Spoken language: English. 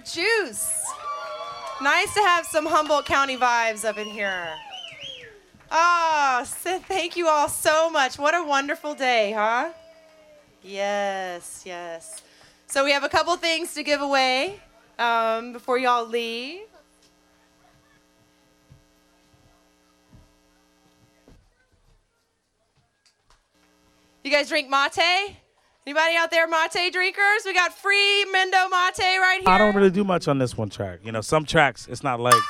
juice. Nice to have some Humboldt County vibes up in here. Oh, thank you all so much. What a wonderful day, huh? Yes, yes. So we have a couple things to give away before y'all leave. You guys drink mate? Anybody out there mate drinkers? We got free Mendo mate right here. I don't really do much on this one track. You know, some tracks, it's not like